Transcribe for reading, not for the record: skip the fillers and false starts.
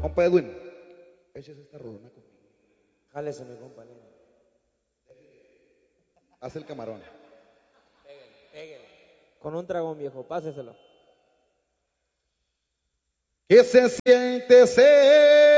Compa Edwin, échese esta rolona conmigo. Jálese, mi compa. Haz el camarón. Pégale. Con un dragón, viejo, páseselo. ¿Qué se siente ser